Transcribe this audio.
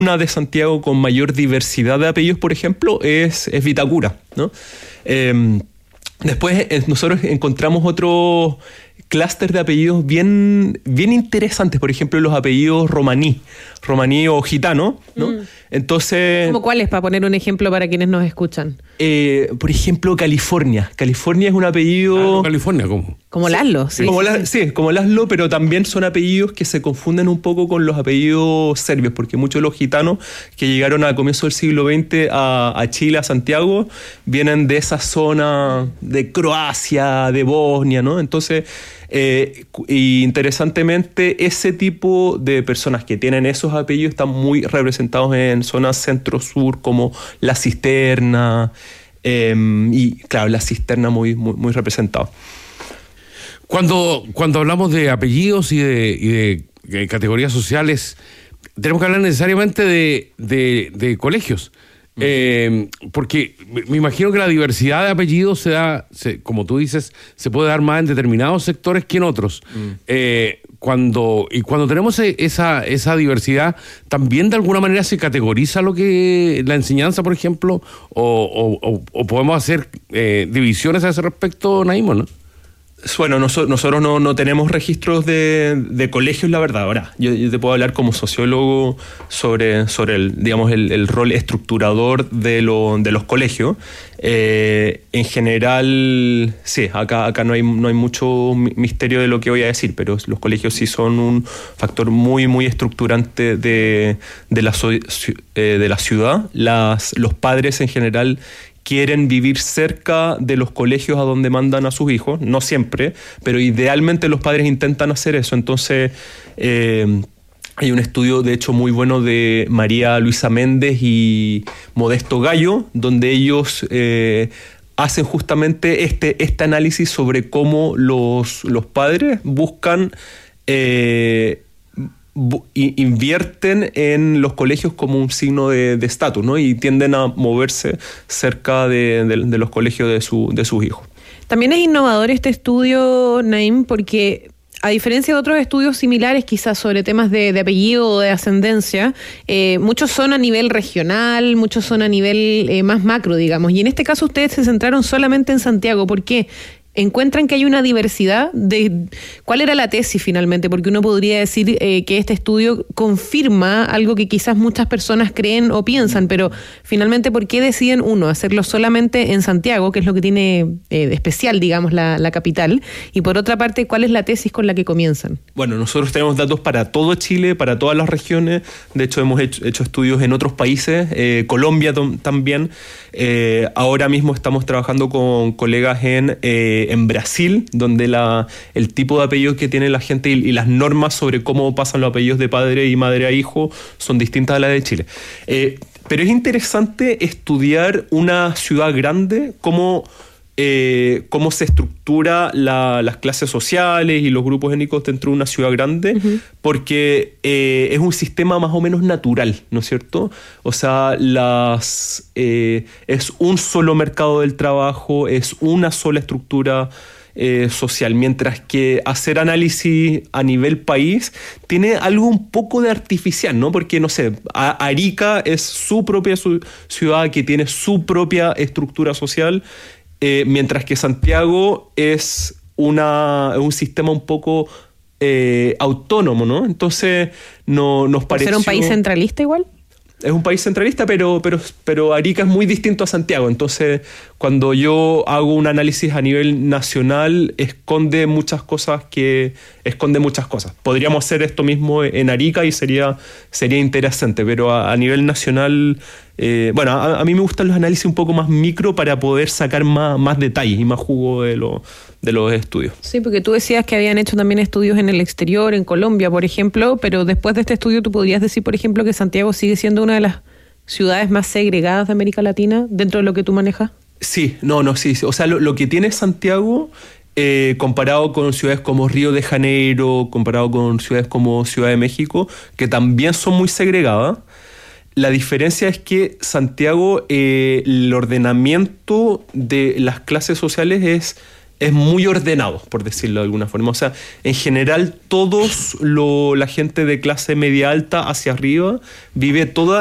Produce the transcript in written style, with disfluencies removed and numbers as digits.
Una de Santiago con mayor diversidad de apellidos, por ejemplo, es Vitacura, ¿no? Después nosotros encontramos otro clúster de apellidos bien interesantes, por ejemplo, los apellidos romaní o gitano, ¿no? Entonces, ¿cómo cuáles, para poner un ejemplo para quienes nos escuchan? Por ejemplo, California. California es un apellido... California, ¿cómo? Como Laszlo, sí. Como Laszlo, pero también son apellidos que se confunden un poco con los apellidos serbios, porque muchos de los gitanos que llegaron a comienzos del siglo XX a Chile, a Santiago, vienen de esa zona de Croacia, de Bosnia, ¿no? Entonces, y interesantemente, ese tipo de personas que tienen esos apellidos están muy representados en zonas centro-sur, como La Cisterna, y claro, La Cisterna muy representado. Cuando hablamos de apellidos y de categorías sociales, tenemos que hablar necesariamente de colegios. Porque me imagino que la diversidad de apellidos como tú dices, se puede dar más en determinados sectores que en otros. Cuando tenemos esa diversidad, también de alguna manera se categoriza la enseñanza, por ejemplo, o podemos hacer divisiones a ese respecto, Naimo, ¿no? Bueno, nosotros no tenemos registros de colegios, la verdad. Ahora, yo te puedo hablar como sociólogo sobre el rol estructurador de los colegios. En general, sí, acá no hay mucho misterio de lo que voy a decir, pero los colegios sí son un factor muy estructurante de la ciudad. Los padres en general quieren vivir cerca de los colegios a donde mandan a sus hijos, no siempre, pero idealmente los padres intentan hacer eso. Entonces, hay un estudio, de hecho, muy bueno de María Luisa Méndez y Modesto Gallo, donde ellos hacen justamente este análisis sobre cómo los padres buscan invierten en los colegios como un signo de estatus, ¿no? Y tienden a moverse cerca de los colegios de sus hijos. También es innovador este estudio, Naim, porque a diferencia de otros estudios similares, quizás sobre temas de apellido o de ascendencia, muchos son a nivel regional, muchos son a nivel más macro, digamos. Y en este caso ustedes se centraron solamente en Santiago. ¿Por qué? ¿Encuentran que hay una diversidad? ¿Cuál era la tesis finalmente? Porque uno podría decir que este estudio confirma algo que quizás muchas personas creen o piensan, pero finalmente, ¿por qué deciden hacerlo solamente en Santiago, que es lo que tiene de especial, digamos, la capital? Y por otra parte, ¿cuál es la tesis con la que comienzan? Bueno, nosotros tenemos datos para todo Chile, para todas las regiones. De hecho, hemos hecho estudios en otros países, Colombia también. Ahora mismo estamos trabajando con colegas en Brasil, donde el tipo de apellidos que tiene la gente y las normas sobre cómo pasan los apellidos de padre y madre a hijo son distintas a las de Chile. Pero es interesante estudiar una ciudad grande, cómo se estructura las clases sociales y los grupos étnicos dentro de una ciudad grande, porque es un sistema más o menos natural, ¿no es cierto? O sea, es un solo mercado del trabajo, es una sola estructura social, mientras que hacer análisis a nivel país tiene algo un poco de artificial, ¿no? Porque, no sé, Arica es su propia ciudad que tiene su propia estructura social, mientras que Santiago es un sistema un poco autónomo, ¿no? Entonces nos pareció... ¿Ser un país centralista igual? Es un país centralista, pero Arica es muy distinto a Santiago. Entonces, cuando yo hago un análisis a nivel nacional, esconde muchas cosas. Podríamos hacer esto mismo en Arica y sería interesante, pero a nivel nacional... a mí me gustan los análisis un poco más micro para poder sacar más detalles y más jugo de los estudios. Sí, porque tú decías que habían hecho también estudios en el exterior, en Colombia, por ejemplo, pero después de este estudio tú podrías decir, por ejemplo, que Santiago sigue siendo una de las ciudades más segregadas de América Latina dentro de lo que tú manejas. Sí. O sea, lo que tiene Santiago... comparado con ciudades como Río de Janeiro, comparado con ciudades como Ciudad de México, que también son muy segregadas. La diferencia es que Santiago, el ordenamiento de las clases sociales es es muy ordenado, por decirlo de alguna forma. O sea, en general, la gente de clase media alta hacia arriba vive toda